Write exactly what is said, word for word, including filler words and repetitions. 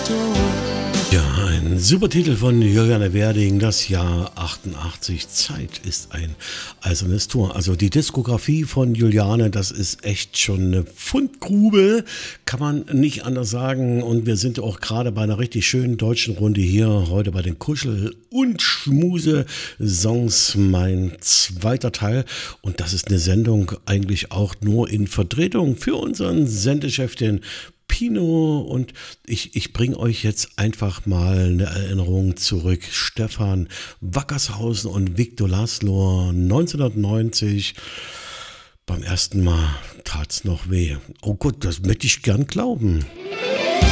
Ja, ein super Titel von Juliane Werding, das Jahr achtundachtzig. Zeit ist ein eisernes Tor. Also die Diskografie von Juliane, das ist echt schon eine Fundgrube, kann man nicht anders sagen. Und wir sind auch gerade bei einer richtig schönen deutschen Runde hier, heute bei den Kuschel- und Schmuse-Songs, mein zweiter Teil. Und das ist eine Sendung eigentlich auch nur in Vertretung für unseren Sendechef, den Pino, und ich, ich bringe euch jetzt einfach mal eine Erinnerung zurück. Stefan Wackershausen und Victor Laszlo, neunzehnhundertneunzig. Beim ersten Mal tat's noch weh. Oh Gott, das möchte ich gern glauben.